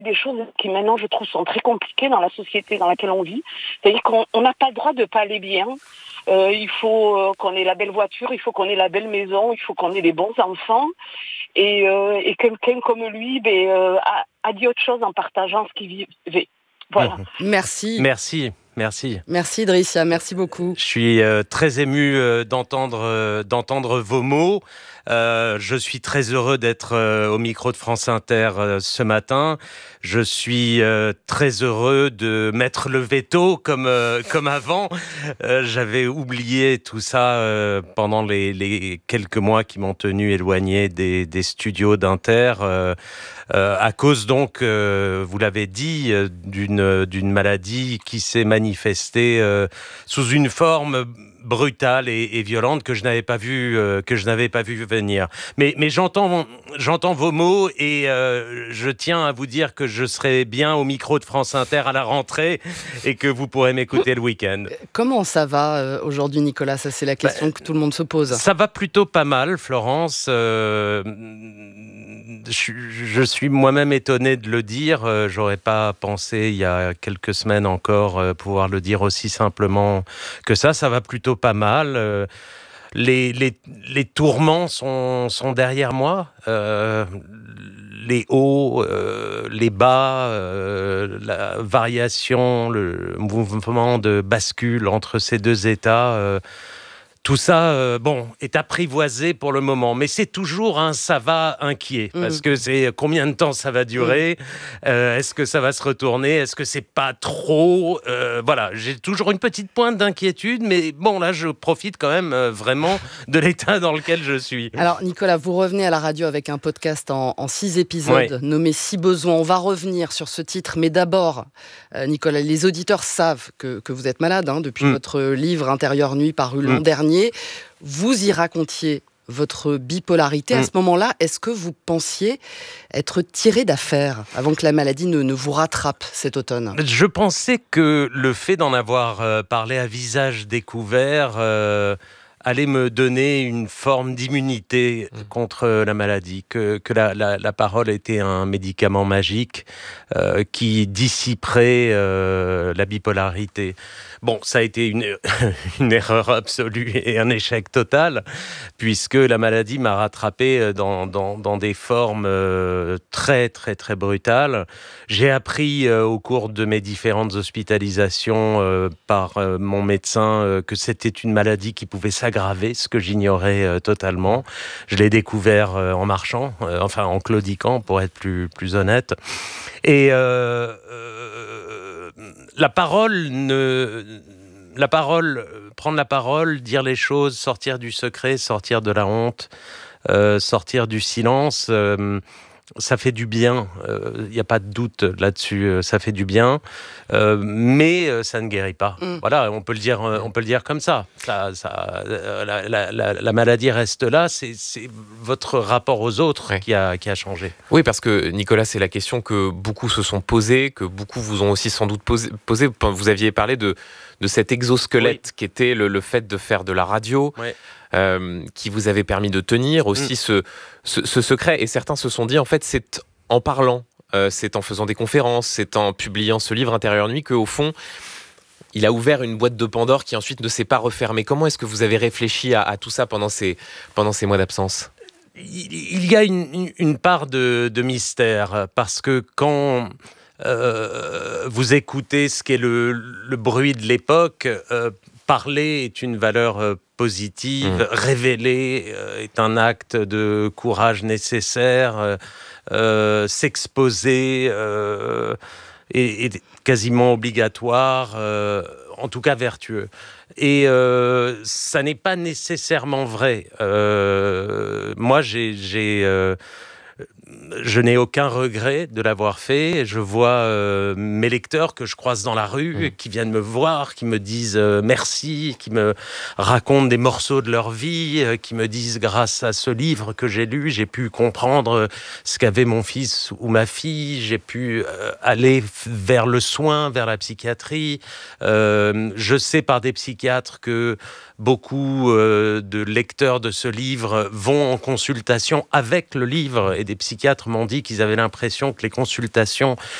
des choses qui maintenant je trouve sont très compliquées dans la société dans laquelle on vit. C'est-à-dire qu'on n'a pas le droit de pas aller bien. Il faut qu'on ait la belle voiture, il faut qu'on ait la belle maison, il faut qu'on ait les bons enfants. Et quelqu'un comme lui a dit autre chose en partageant ce qu'il vivait. Voilà. Merci. Merci Dricia, merci beaucoup. Je suis très ému d'entendre vos mots. Je suis très heureux d'être au micro de France Inter ce matin. Je suis très heureux de mettre le veto comme avant. J'avais oublié tout ça pendant les quelques mois qui m'ont tenu éloigné des studios d'Inter. À cause donc, vous l'avez dit, d'une maladie qui s'est manifestée sous une forme brutale et violente que je n'avais pas vu venir. Mais j'entends vos mots et je tiens à vous dire que je serai bien au micro de France Inter à la rentrée et que vous pourrez m'écouter le week-end. Comment ça va aujourd'hui, Nicolas ? Ça, c'est la question que tout le monde se pose. Ça va plutôt pas mal, Florence. Je suis moi-même étonné de le dire. J'aurais pas pensé il y a quelques semaines encore pouvoir le dire aussi simplement que ça. Ça va plutôt pas mal. Les tourments sont derrière moi. Les hauts, les bas, la variation, le mouvement de bascule entre ces deux états. Tout ça, est apprivoisé pour le moment, mais c'est toujours un ça va inquiet, parce que c'est combien de temps ça va durer, est-ce que ça va se retourner, est-ce que c'est pas trop, voilà, j'ai toujours une petite pointe d'inquiétude, mais bon, là, je profite quand même vraiment de l'état dans lequel je suis. Alors, Nicolas, vous revenez à la radio avec un podcast en 6 épisodes, nommé « Si besoin ». On va revenir sur ce titre, mais d'abord, Nicolas, les auditeurs savent que vous êtes malade depuis votre livre « Intérieure nuit » paru l'an dernier. Vous y racontiez votre bipolarité. À ce moment-là, est-ce que vous pensiez être tiré d'affaire avant que la maladie ne vous rattrape cet automne ? Je pensais que le fait d'en avoir parlé à visage découvert allait me donner une forme d'immunité contre la maladie, que la parole était un médicament magique qui dissiperait la bipolarité. Bon, ça a été une erreur absolue et un échec total, puisque la maladie m'a rattrapé dans des formes très, très, très brutales. J'ai appris au cours de mes différentes hospitalisations par mon médecin que c'était une maladie qui pouvait s'aggraver, ce que j'ignorais totalement. Je l'ai découvert en marchant, en claudiquant, pour être plus honnête. Et prendre la parole, dire les choses, sortir du secret, sortir de la honte, sortir du silence, ça fait du bien. Il n'y a pas de doute là-dessus. Ça fait du bien, mais ça ne guérit pas. Voilà, on peut le dire comme ça. La maladie reste là. C'est votre rapport aux autres qui a changé. Oui, parce que Nicolas, c'est la question que beaucoup se sont posées, que beaucoup vous ont aussi sans doute posé. Vous aviez parlé de cet exosquelette qui était le fait de faire de la radio. Oui. Qui vous avait permis de tenir aussi ce secret. Et certains se sont dit, en fait, c'est en parlant, c'est en faisant des conférences, c'est en publiant ce livre Intérieure nuit qu'au fond, il a ouvert une boîte de Pandore qui ensuite ne s'est pas refermée. Comment est-ce que vous avez réfléchi à tout ça pendant ces mois d'absence ? Il y a une part de mystère, parce que quand vous écoutez ce qu'est le bruit de l'époque, parler est une valeur positive, révéler est un acte de courage nécessaire, s'exposer est quasiment obligatoire, en tout cas vertueux. Et ça n'est pas nécessairement vrai. Moi, je n'ai aucun regret de l'avoir fait. Je vois mes lecteurs que je croise dans la rue, qui viennent me voir, qui me disent merci, qui me racontent des morceaux de leur vie, qui me disent grâce à ce livre que j'ai lu, j'ai pu comprendre ce qu'avait mon fils ou ma fille, j'ai pu aller vers le soin, vers la psychiatrie. Je sais par des psychiatres que beaucoup de lecteurs de ce livre vont en consultation avec le livre, et des psychiatres psychiatres m'ont dit qu'ils avaient l'impression que les consultations